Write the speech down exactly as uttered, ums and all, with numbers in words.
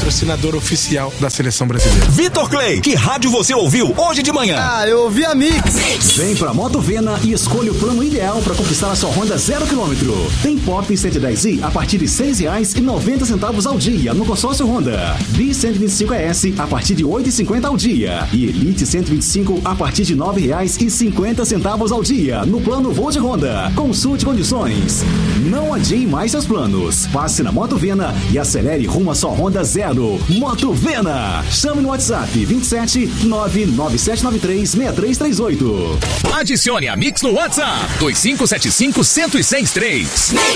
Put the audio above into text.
patrocinador oficial da seleção brasileira. Vitor Clay, que rádio você ouviu hoje de manhã? Ah, eu ouvi a Mix. Vem pra Moto Vena e escolha o plano ideal para conquistar a sua Honda zero quilômetro. Tem Pop cento e dez i a partir de seis reais e noventa centavos ao dia no consórcio Honda. Bi cento e vinte e cinco S a partir de oito reais e cinquenta centavos ao dia. E Elite cento e vinte e cinco a partir de nove reais e cinquenta centavos ao dia no plano Volt Honda. Consulte condições. Não adie mais seus planos. Passe na Moto Vena e acelere rumo a sua Honda Zero. Moto Vena. Chame no WhatsApp vinte e sete nove nove sete nove três seis três três oito. Adicione a Mix no WhatsApp dois cinco sete cinco um zero seis três.